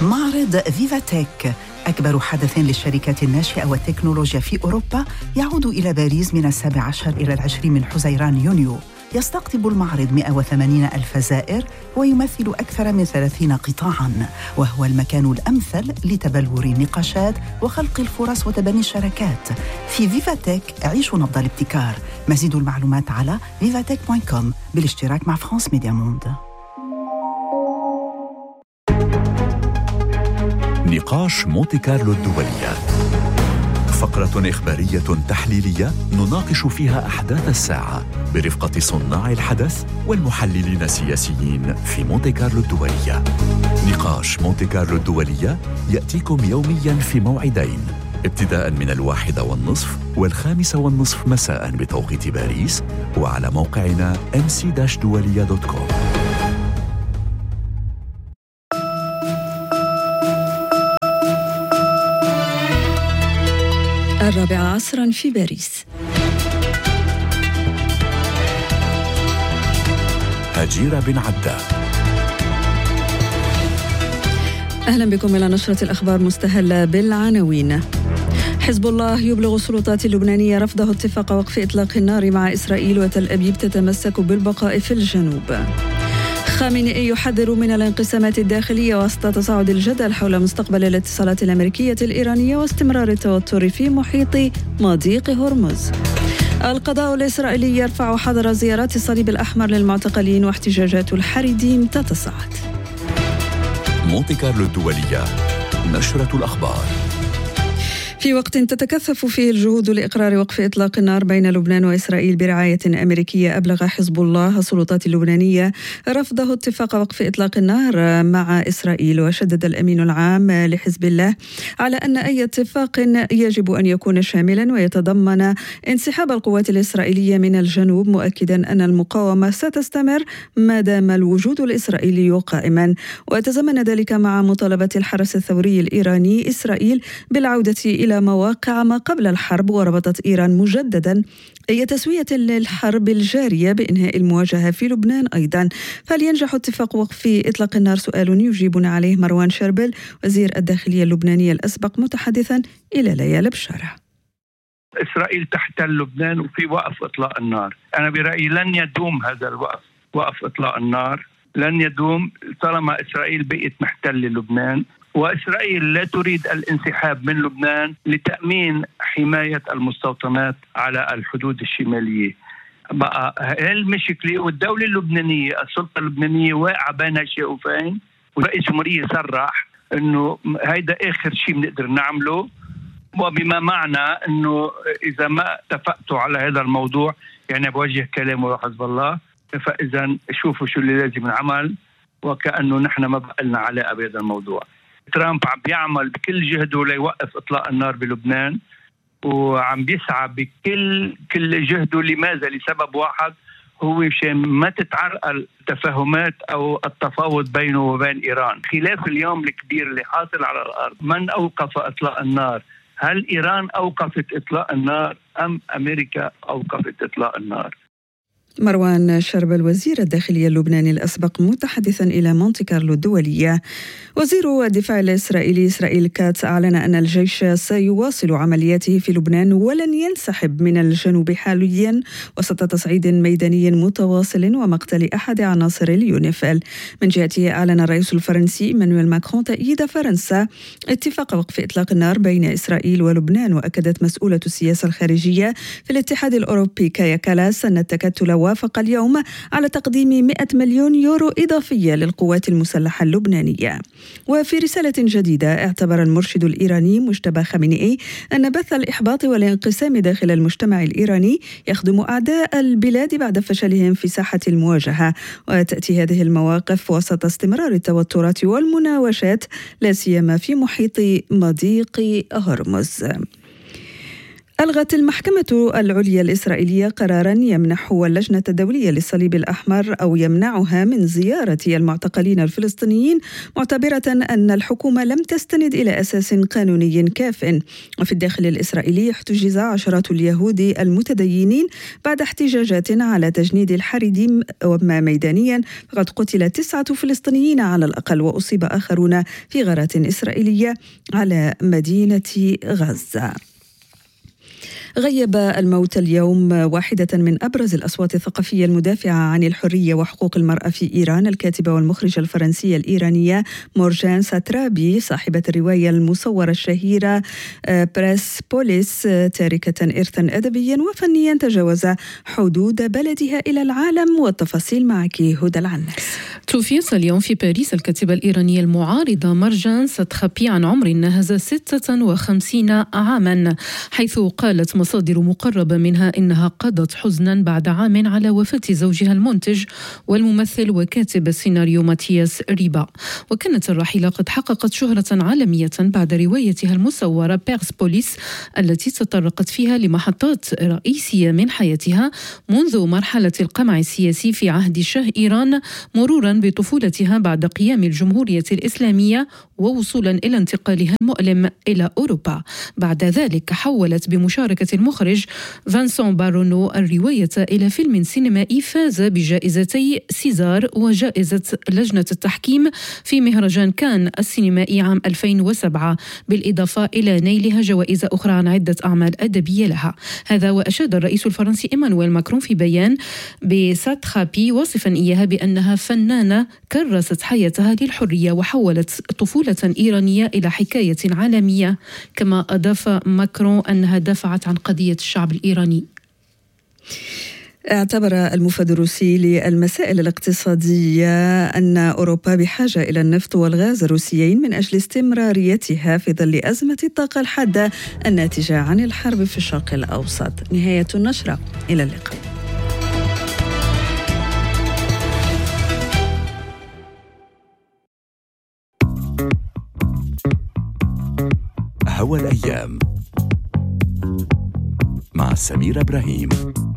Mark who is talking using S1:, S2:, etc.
S1: معرض فيفاتيك أكبر حدث للشركات الناشئة والتكنولوجيا في أوروبا يعود إلى باريس من 17 إلى 20 من حزيران يونيو. يستقطب المعرض 180 ألف زائر ويمثل أكثر من 30 قطاعاً، وهو المكان الأمثل لتبلور النقاشات وخلق الفرص وتبني الشراكات. في فيفاتيك عيشوا نبض الابتكار. مزيد المعلومات على vivatech.com بالاشتراك مع فرانس ميديا موند.
S2: نقاش مونتي كارلو الدولية، فقرة إخبارية تحليلية نناقش فيها أحداث الساعة برفقة صناع الحدث والمحللين السياسيين في مونتي كارلو الدولية. نقاش مونتي كارلو الدولية يأتيكم يومياً في موعدين، ابتداءً من 1:30 و5:30 مساءً بتوقيت باريس، وعلى موقعنا mc-dualia.com.
S3: 4:00 في باريس.
S2: هجيرة بن عبدة.
S3: أهلا بكم إلى نشرة الأخبار مستهلة بالعناوين. حزب الله يبلغ السلطات اللبنانية رفضه اتفاق وقف إطلاق النار مع إسرائيل، وتل أبيب تتمسك بالبقاء في الجنوب. خامنئي يحذر من الانقسامات الداخلية وسط تصاعد الجدل حول مستقبل الاتصالات الأمريكية الإيرانية واستمرار التوتر في محيط مضيق هرمز. القضاء الإسرائيلي يرفع حظر زيارات الصليب الأحمر للمعتقلين، واحتجاجات الحريديم تتصاعد.
S2: مونتي كارلو الدولية، نشرة الأخبار.
S3: في وقت تتكثف فيه الجهود لإقرار وقف إطلاق النار بين لبنان وإسرائيل برعاية أمريكية، أبلغ حزب الله السلطات اللبنانية رفضه اتفاق وقف إطلاق النار مع إسرائيل. وشدد الأمين العام لحزب الله على أن أي اتفاق يجب أن يكون شاملا ويتضمن انسحاب القوات الإسرائيلية من الجنوب، مؤكدا أن المقاومة ستستمر ما دام الوجود الإسرائيلي قائما. وتزامن ذلك مع مطالبة الحرس الثوري الإيراني إسرائيل بالعودة إلى مواقع ما قبل الحرب، وربطت إيران مجددا أي تسوية للحرب الجارية بإنهاء المواجهة في لبنان أيضا. فلينجح اتفاق وقف إطلاق النار؟ سؤال يجيبنا عليه مروان شربل وزير الداخلية اللبنانية الأسبق، متحدثا إلى ليالي بشارة.
S4: إسرائيل تحتل لبنان وفي وقف إطلاق النار. أنا برأيي لن يدوم هذا وقف إطلاق النار، لن يدوم طالما إسرائيل بقيت محتلة لبنان، وإسرائيل لا تريد الانسحاب من لبنان لتأمين حماية المستوطنات على الحدود الشمالية. بقى المشكلة والدولة اللبنانية، السلطة اللبنانية واقعة بين شقفين، ورئيس الجمهورية صرح إنه هيدا آخر شيء بنقدر نعمله، وبما معنى إنه إذا ما اتفقتوا على هذا الموضوع يعني بوجه كلامه لحزب الله، فإذا شوفوا شو اللي لازم نعمل، وكأنه نحن ما بقى لنا علاقة بهذا الموضوع. ترامب عم بيعمل بكل جهده ليوقف إطلاق النار بلبنان، وعم بيسعى بكل جهده. لماذا؟ لسبب واحد، هو مشان ما تتعرقل التفاهمات أو التفاوض بينه وبين إيران. خلاف اليوم الكبير اللي حاصل على الأرض، من أوقف إطلاق النار؟ هل إيران أوقفت إطلاق النار أم أمريكا أوقفت إطلاق النار؟
S3: مروان شربل وزير الداخلية اللبناني الأسبق، متحدثا إلى مونتي كارلو الدولية. وزير الدفاع الإسرائيلي إسرائيل كاتس أعلن أن الجيش سيواصل عملياته في لبنان ولن ينسحب من الجنوب حاليا، وسط تصعيد ميداني متواصل ومقتل أحد عناصر اليونيفيل. من جهته أعلن الرئيس الفرنسي إيمانويل ماكرون تأييد فرنسا اتفاق وقف إطلاق النار بين إسرائيل ولبنان. وأكدت مسؤولة السياسة الخارجية في الاتحاد الأوروبي كايا كالاس أن التكتل وافق اليوم على تقديم 100 مليون يورو إضافية للقوات المسلحة اللبنانية. وفي رسالة جديدة، اعتبر المرشد الإيراني مجتبى خامنئي أن بث الإحباط والانقسام داخل المجتمع الإيراني يخدم أعداء البلاد بعد فشلهم في ساحة المواجهة. وتأتي هذه المواقف وسط استمرار التوترات والمناوشات، لا سيما في محيط مضيق هرمز. ألغت المحكمة العليا الإسرائيلية قراراً يمنح اللجنة الدولية للصليب الأحمر أو يمنعها من زيارة المعتقلين الفلسطينيين، معتبرة أن الحكومة لم تستند إلى أساس قانوني كاف. وفي الداخل الإسرائيلي احتجز عشرات اليهود المتدينين بعد احتجاجات على تجنيد الحريديم، وما ميدانيا فقد قتل 9 فلسطينيين على الأقل، وأصيب آخرون في غارات إسرائيلية على مدينة غزة. غيب الموت اليوم واحدة من أبرز الأصوات الثقافية المدافعة عن الحرية وحقوق المرأة في إيران، الكاتبة والمخرجة الفرنسية الإيرانية مورجان ساترابي، صاحبة الرواية المصورة الشهيرة برسبوليس، تاركة إرثا أدبيا وفنيا تجاوز حدود بلدها إلى العالم. والتفاصيل معك هدى العنس.
S5: توفيت اليوم في باريس الكاتبة الإيرانية المعارضة مورجان ساترابي عن عمر ناهز 56 عاما، حيث قالت مصادر مقربة منها إنها قضت حزنا بعد عام على وفاة زوجها المنتج والممثل وكاتب السيناريو ماتياس ريبا. وكانت الراحلة قد حققت شهرة عالمية بعد روايتها المصورة بيرسبوليس، التي تطرقت فيها لمحطات رئيسية من حياتها منذ مرحلة القمع السياسي في عهد شاه إيران، مرورا بطفولتها بعد قيام الجمهورية الإسلامية ووصولا إلى انتقالها المؤلم إلى أوروبا. بعد ذلك حولت بمشاركة المخرج فانسون بارونو الرواية إلى فيلم سينمائي فاز بجائزتي سيزار وجائزة لجنة التحكيم في مهرجان كان السينمائي عام 2007، بالإضافة إلى نيلها جوائز أخرى عن عدة أعمال أدبية لها. هذا وأشاد الرئيس الفرنسي إيمانويل ماكرون في بيان بساترابي واصفا إياها بأنها فنانة كرست حياتها للحرية وحولت طفولة إيرانية إلى حكاية عالمية. كما أضاف ماكرون أنها دافعت عن قضية الشعب الإيراني.
S3: اعتبر المفاد الروسي للمسائل الاقتصادية أن أوروبا بحاجة إلى النفط والغاز الروسيين من أجل استمراريتها في ظل أزمة الطاقة الحادة الناتجة عن الحرب في الشرق الأوسط. نهاية النشرة، إلى اللقاء.
S2: هوا الأيام مع سميرة إبراهيم.